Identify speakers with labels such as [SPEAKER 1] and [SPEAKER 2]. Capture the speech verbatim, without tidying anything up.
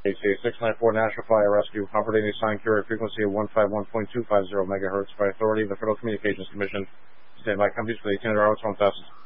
[SPEAKER 1] A C A six nine four National Fire Rescue, operating a assigned carrier frequency of one five one point two five zero megahertz by authority of the Federal Communications Commission. Stand by companies for the eighteen hundred hour tone passes.